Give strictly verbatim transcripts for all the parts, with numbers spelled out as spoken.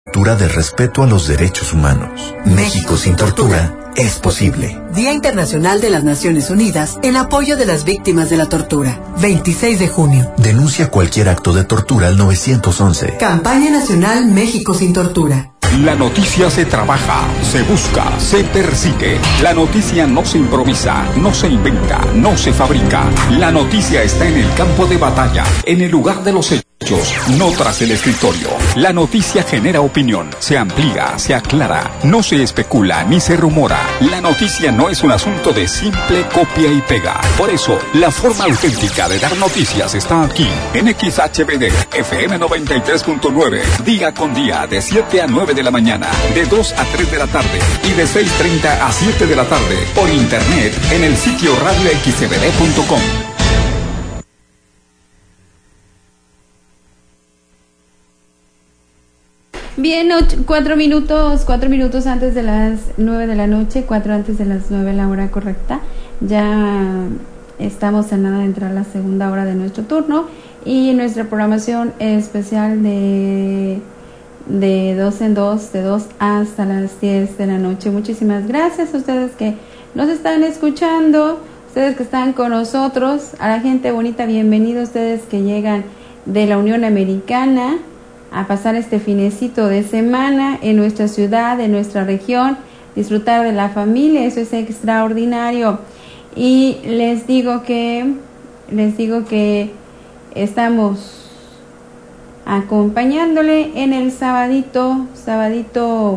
Tortura de respeto a los derechos humanos. México sin tortura es posible. Día Internacional de las Naciones Unidas en apoyo de las víctimas de la tortura. veintiséis de junio. Denuncia cualquier acto de tortura al nueve once. Campaña Nacional México sin tortura. La noticia se trabaja, se busca, se persigue. La noticia no se improvisa, no se inventa, no se fabrica. La noticia está en el campo de batalla, en el lugar de los hechos, no tras el escritorio. La noticia genera opinión, se amplía, se aclara, no se especula ni se rumora. La noticia no es un asunto de simple copia y pega. Por eso, la forma auténtica de dar noticias está aquí, en X H B D, F M noventa y tres punto nueve, día con día, de siete a nueve de la mañana, de dos a tres de la tarde y de seis treinta a siete de la tarde, por internet en el sitio radio x b d punto com. Bien, ocho, cuatro minutos, cuatro minutos antes de las nueve de la noche, cuatro antes de las nueve, la hora correcta. Ya estamos a nada de entrar a la segunda hora de nuestro turno y nuestra programación especial de de dos en dos, de dos hasta las diez de la noche. Muchísimas gracias a ustedes que nos están escuchando, ustedes que están con nosotros, a la gente bonita, bienvenidos ustedes que llegan de la Unión Americana a pasar este finecito de semana en nuestra ciudad, en nuestra región, disfrutar de la familia, eso es extraordinario. Y les digo que, les digo que estamos acompañándole en el sabadito, sabadito,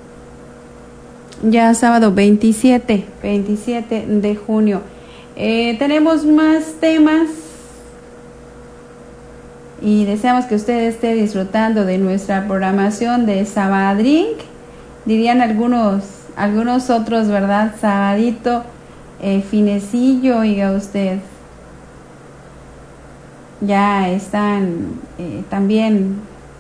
ya sábado veintisiete, veintisiete de junio. Eh, tenemos más temas y deseamos que usted esté disfrutando de nuestra programación de Sabadrink, dirían algunos, algunos otros, ¿verdad? Sabadito, eh, finecillo, oiga usted. Ya están eh, también,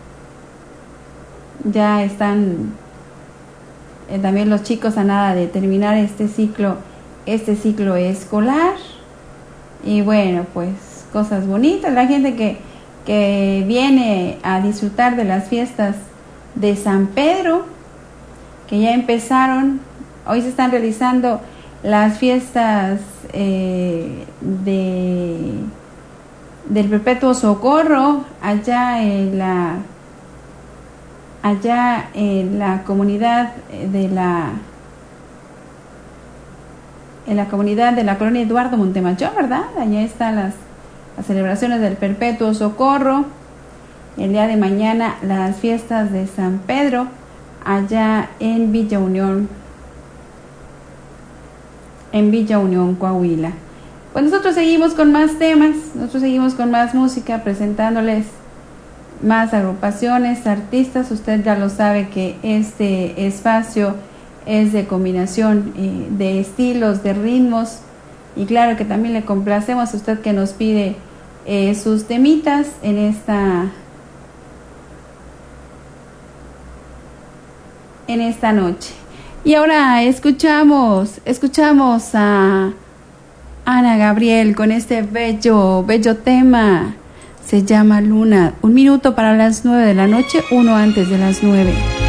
ya están eh, también los chicos a nada de terminar este ciclo, este ciclo escolar. Y bueno, pues cosas bonitas, la gente que, que viene a disfrutar de las fiestas de San Pedro, que ya empezaron, hoy se están realizando las fiestas eh, de... del Perpetuo Socorro allá en la allá en la comunidad de la en la comunidad de la colonia Eduardo Montemayor, ¿verdad? Allá están las, las celebraciones del Perpetuo Socorro. El día de mañana las fiestas de San Pedro allá en Villa Unión, en Villa Unión, Coahuila. Pues nosotros seguimos con más temas, nosotros seguimos con más música, presentándoles más agrupaciones, artistas. Usted ya lo sabe que este espacio es de combinación eh, de estilos, de ritmos, y claro que también le complacemos a usted que nos pide eh, sus temitas en esta en esta noche. Y ahora escuchamos, escuchamos a Ana Gabriel con este bello, bello tema, se llama Luna. Un minuto para las nueve de la noche, uno antes de las nueve.